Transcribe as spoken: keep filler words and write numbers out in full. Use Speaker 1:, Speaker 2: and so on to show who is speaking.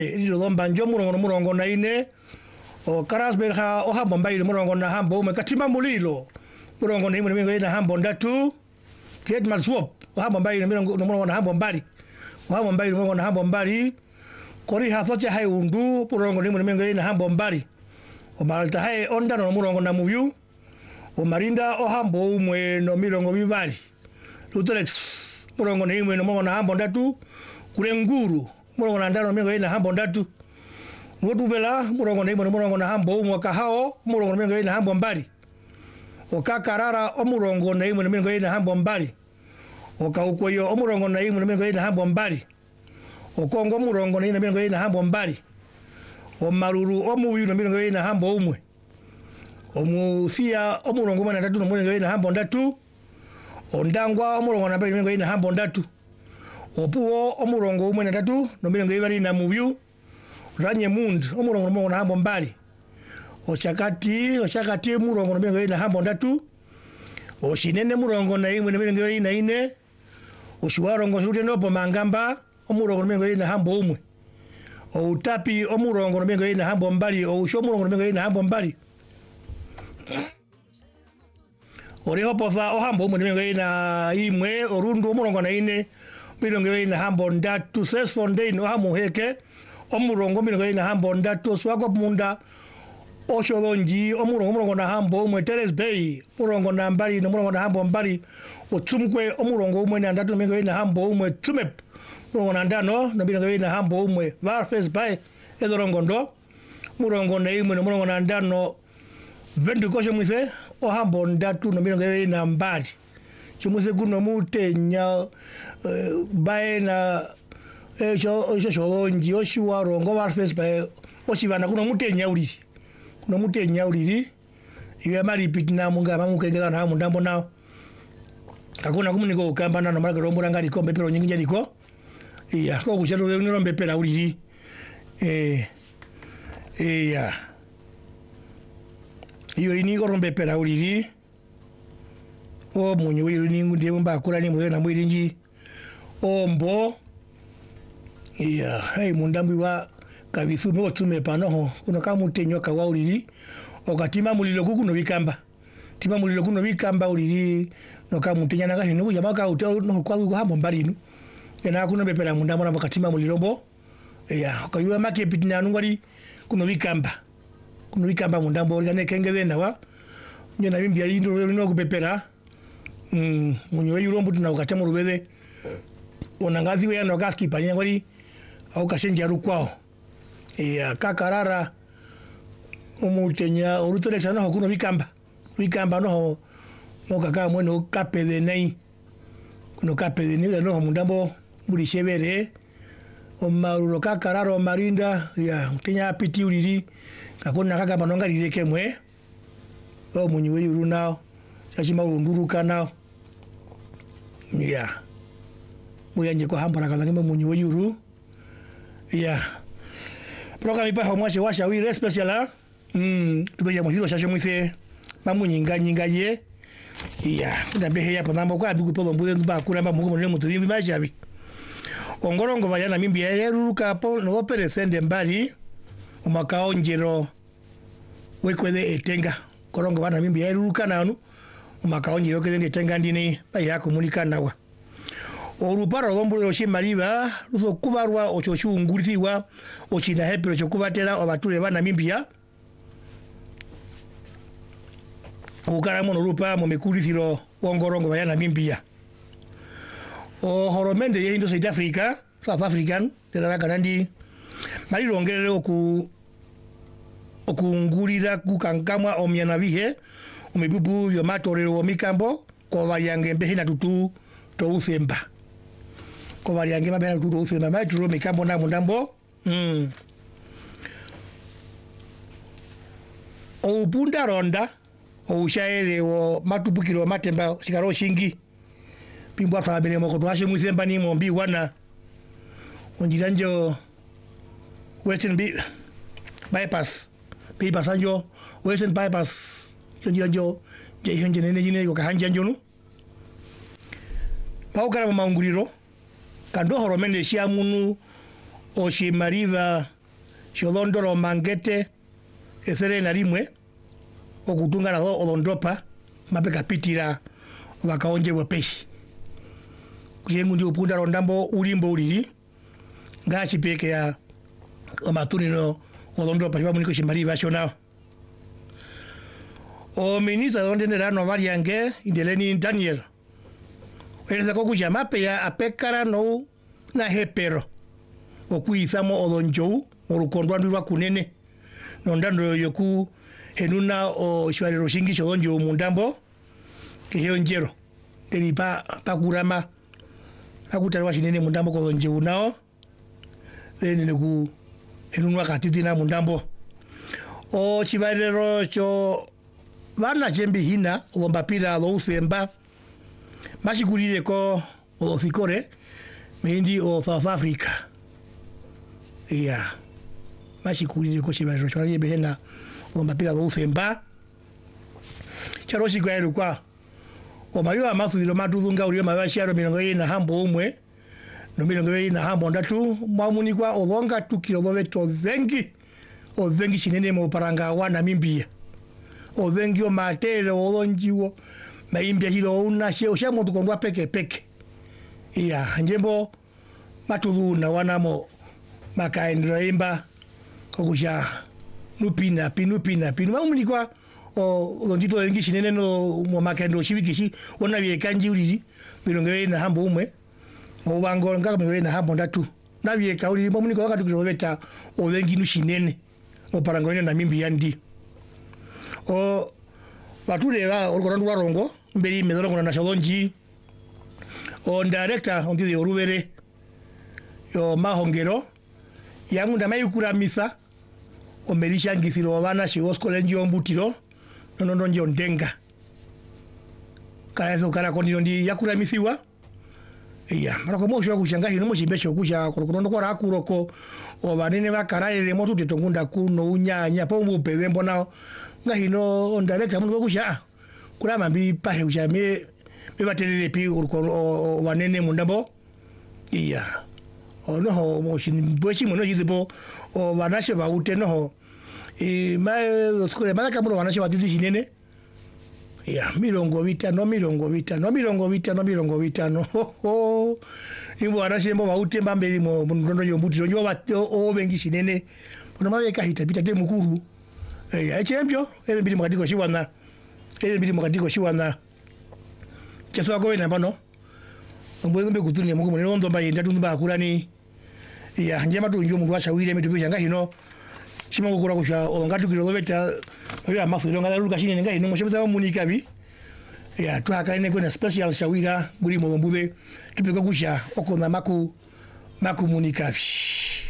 Speaker 1: ilo domba njo murongo murongo na ine o Karasberg ha o hambo mbaile murongo na hambo ume katima mulilo murongo na ine mingo ina hambo ndatu Kate Malswap o hambo mbaile murongo murongo na hambo mbali o hambo mbaile murongo na hambo mbali kori hathocha hai undu murongo na ine mingo ina hambo mbali o malta hai onda no murongo na muvyu o marinda o hambo umwe no mirongo bibali Lutolex murongo na ine murongo na hambo ndatu kule nguru murongo na ndano mingo ina hambo ndatu Notuvela murongo na ine murongo na hambo umwe kahao murongo na mingo ina hambo mbali Okakarara o murongo na ine mingo ina hambo mbali Okaukoyo o murongo na ine mingo ina hambo mbali Okongo murongo na ine mingo ina hambo mbali O maruru o muyu na mingo ina hambo umwe O mufia o murongo na tatu na mingo ina hambo ndatu O ndangwa o murongo na mingo ina hambo ndatu Opuo o murongo umwe na tatu na mingo ina na muyu Ranye mund o murongo murongo na hambo mbali O chakati o chakati murongo na mingo ina hambo ndatu O shinene murongo na ine mingo ina ine O shuwarongo shute nopo mangamba o murongo na mingo ina hambo umwe O utapi o murongo na mingo ina hambo mbali o usho murongo na mingo ina hambo mbali O reho pofa o hambo umwe na mingo ina imwe o rundu o murongo na ine mingo ina hambo ndatu ses fondain o hamo heke o murongo mingo ina hambo ndatu swako munda o shoronji o murongo murongo na hambo umwe Teres Bay murongo na mbali no murongo na hambo mbali o tumkwe o murongo umwe na ndatu mingo ina hambo umwe tumep murongo na ndano no mingo ina hambo umwe Varfes Bay edorongo ndo murongo na imwe no murongo na ndano vendu kosho mwise o hambo ndatu no mingo ina mbali chumuse kuno mutenya uh, bae na Esho esho shoronji oshuwa rongo Varfes Bay oshivana kuno mutenya ulisi kuno mutenya ulili iwe mali pitina munga mamukengela na mundambo nao kakuna kumuniko ukamba na nomara rombo ranga likombe pero nyingi liko iya ko kushalo de rombe pera ulili eh iya iyo ini ko rombe pera ulili o munyu iyo ni ndiye mba kula ni mwe na mwirinji ombo iya hai mundambi wa kabithu no tume panoho kuno kamutenyo kawa ulili okatima mulilo kuno bikamba tima mulilo kuno bikamba ulili no kamutenya nanga hino ya maka uto no kwa hambo mbalinu yana kuno bepera mundambo na bakatima mulilo bo iya okayuwa make pitina nungari kuno bikamba kuno bikamba mundambo organe kengeze nawa nyena bimbi ali ndo no kupepera mm munyo yurombo tuna ukachama rubeze onangazi we no gaski panya ngori au kashenja rukwao ya kakarara umutenya urutoleksa no kuno bikamba bikamba no no kaka mweno kapede nei kuno kapede nei no mundambo muri shebere o maruro kakarara o marinda ya mutenya piti uriri kakona kaka banonga rireke mwe o munyiwe yuru nao chachima urunduruka nao ya muyanje ko hambara kala ngeme munyiwe yuru ya Proka mi paho mwache washa wile special mm tubeja muhiro shasho mwise mamu nyinga nyinga ye ya ndabehe ya pamambo kwa biku polo mbuze mba kuramba mugo mwe mutulimbi majabi ongorongo vayana mimbi ya ruruka hapo no opere sende mbali umakao njero wekwede etenga korongo vana mimbi ya ruruka nanu umakao njero kwede etenga ndini baya komunika nawa Orupara lombo yoshi mariba ruso kuvarwa ochochu nguriwa ochina hepero chokuvatera obatule bana mimbia ukaramo norupa mo mekulithiro wongorongo bayana mimbia o horomende ye indo South Africa South African tera kanandi mari rongerere oku okungurira kukankamwa omyana bihe omibubu yo matorero omikambo ko bayange mbehina tutu to usemba ko variange mabena tutu usemba mai turo mikambo na mundambo mm o bunda ronda o ushaere o matubukiro matemba sikaro shingi pimbo fa bene moko twashe musemba ni mombi wana onjiranjo western bi bypass bypass anjo western bypass onjiranjo je henje nene jine ko kahanja njonu paukara maunguriro kando horomende shia munu o shimariva sholondolo mangete esere na rimwe okutunga na olondopa mapeka pitira wakaonje wepeshi kuyengu ndi upunda rondambo ulimbo ulili ngachi peke ya omatuni no olondopa chiba muniko shimariva shonao o ministra donde nerano variange indeleni Daniel eleza kokuja mape ya apekara no na hepero okuizamo olonjou orukondo andwa kunene nondando yoku henuna o shwarero shingisho olonjou mundambo keyo njero eri pa pakurama akutarwa shinene mundambo kolonjou nao then neku henuna katitina mundambo o chivarero cho vana chembi hina lombapira lo usemba masikurire ko o fikore meindi o South Africa yeah masikurire ko chivarero cho yebe hina lombapira lo usemba charo shigairu kwa o mayo amathiro matuzunga uriyo mabasharo mirongo ina hambo umwe no mirongo ina hambo ndatu mwamuni kwa olonga tukiro loveto vengi o vengi shinene mo paranga wana mimbia o vengi o matere olonjiwo maimbia hilo una she oshamo tukondwa peke peke iya njembo matuzuna wanamo makaendra imba kokusha nupina pinupina pinu mwamuni kwa o lonjito wengi shinene no mo makendo shibikishi ona bye kanji uri milongere na hambo umwe o bango ngaka milongere na hambo ndatu na bye ka uri mo muniko wakati kuzobeta o wengi nu shinene o parangone na mimbi yandi o batule ba orgorandu warongo mberi medoro na shalonji o director onti orubere yo mahongero yangu ndamayukura misa o merisha ngisiro bana shi oskolenji ombutiro no no njo ndenga karazo kara kondiro ndi yakura misiwa iya marako mosho kushanga hino moshibesho kusha korokondo kwa rakuroko o banene bakaraire motu tetongunda kuno unyanya pombu pezembo nao ngahino on director mungu kusha kula mambi pahe kusha me me batelele pi o banene mundambo iya ono ho moshin bochi mono jibo o banashe ba uteno e mai skole baraka muno wanashe watiti shinene ya mirongo vitano mirongo vitano mirongo vitano mirongo vitano ho ho ibo wanashe mbo bautemba mbeli mo ndondo yombutiro nyo ba o bengi shinene ono mabeka hita bitate mukuru eh achembyo ele mbili mukatiko shiwana ele mbili mukatiko shiwana cheso ko wena bano mbwe mbe kutunia muko muno ndo mbaye ndatu mba akulani ya njema tu njo mundu ashawire mitubisha ngahino chimango kura kusha olongatu kilobeta ya mafiro ngala luka shine ngai no moshebeza munika bi ya tu akaine kwena special shawira muri mo mbude tupeka kusha okona maku maku munika bi